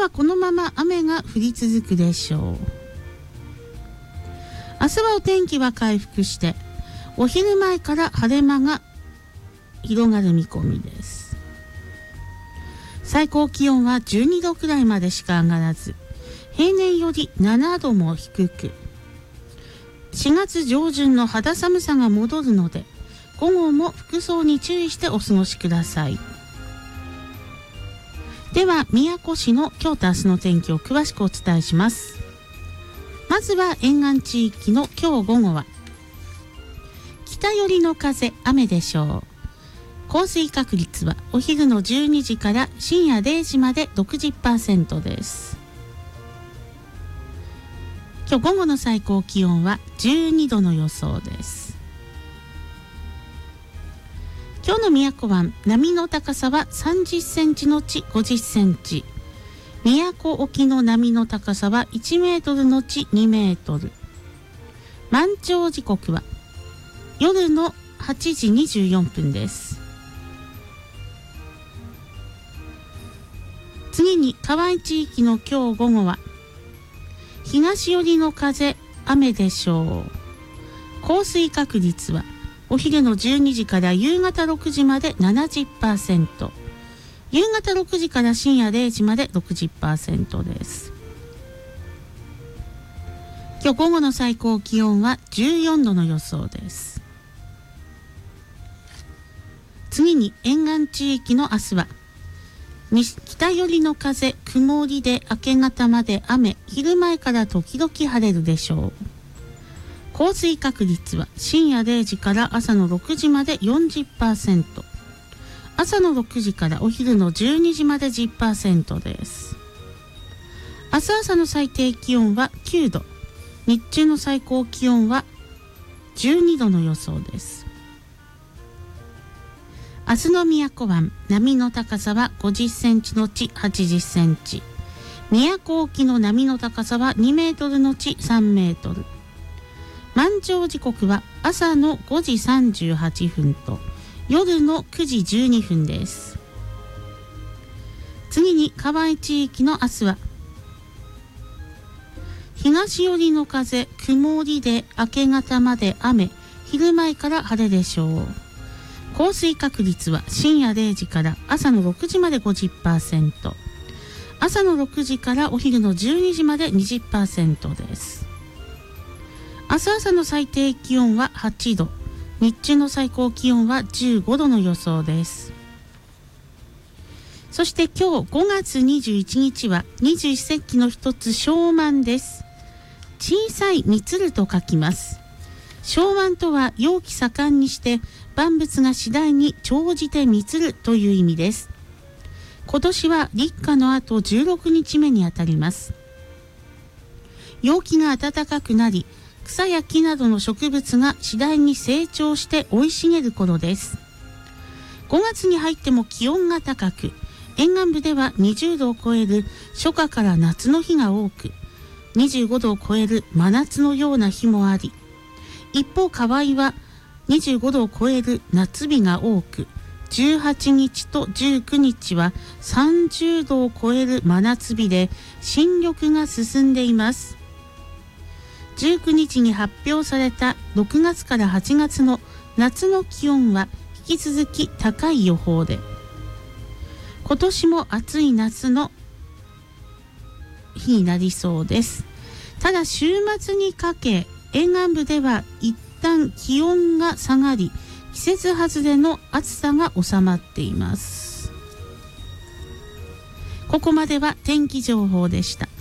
はこのまま雨が降り続くでしょう。明日はお天気は回復して、お昼前から晴れ間が広がる見込みです。最高気温は12度くらいまでしか上がらず、平年より7度も低く、4月上旬の肌寒さが戻るので、午後も服装に注意してお過ごしください。では宮古市の今日と明日の天気を詳しくお伝えします。まずは沿岸地域の今日午後は北寄りの風、雨でしょう。降水確率はお昼の12時から深夜0時まで 60% です。今日午後の最高気温は12度の予想です。今日の宮古湾、波の高さは30センチのち50センチ。宮古沖の波の高さは1メートルのち2メートル。満潮時刻は夜の8時24分です。次に河合地域の今日午後は東寄りの風、雨でしょう。降水確率はお昼の12時から夕方6時まで 70%、 夕方6時から深夜0時まで 60% です。今日午後の最高気温は14度の予想です。次に沿岸地域の明日は北寄りの風、曇りで明け方まで雨、昼前から時々晴れるでしょう。降水確率は深夜0時から朝の6時まで 40%、 朝の6時からお昼の12時まで 10% です。明日朝の最低気温は9度、日中の最高気温は12度の予想です。明日の宮古湾、波の高さは50センチのち80センチ。宮古沖の波の高さは2メートルのち3メートル。満潮時刻は朝の5時38分と夜の9時12分です。次に河合地域の明日は東寄りの風、曇りで明け方まで雨、昼前から晴れでしょう。降水確率は深夜0時から朝の6時まで 50%、 朝の6時からお昼の12時まで 20% です。明日朝の最低気温は8度、日中の最高気温は15度の予想です。そして今日5月21日は二十四節気の一つ小満です。小さい満ると書きます。小満とは陽気盛んにして万物が次第に長じて満るという意味です。今年は立夏の後16日目にあたります。陽気が暖かくなり、草や木などの植物が次第に成長して生い茂る頃です。5月に入っても気温が高く、沿岸部では20度を超える初夏から夏の日が多く、25度を超える真夏のような日もあり、一方河合は25度を超える夏日が多く、18日と19日は30度を超える真夏日で新緑が進んでいます。19日に発表された6月から8月の夏の気温は引き続き高い予報で、今年も暑い夏の日になりそうです。ただ週末にかけ沿岸部では一旦気温が下がり、季節外れの暑さが収まっています。ここまでは天気情報でした。